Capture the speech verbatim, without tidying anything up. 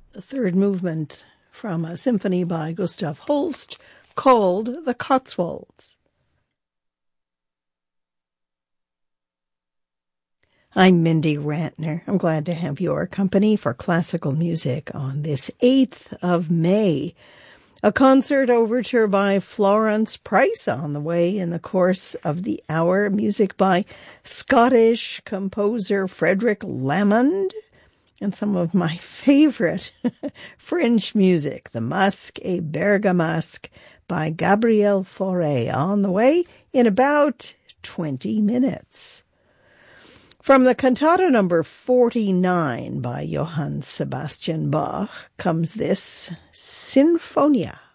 the third movement from a symphony by Gustav Holst called The Cotswolds. I'm Mindy Rantner. I'm glad to have your company for classical music on this eighth of May. A concert overture by Florence Price on the way in the course of the hour. Music by Scottish composer Frederick Lamond. And some of my favorite French music, the Masque et Bergamasque by Gabriel Fauré, on the way in about twenty minutes. From the cantata number forty-nine by Johann Sebastian Bach comes this Sinfonia.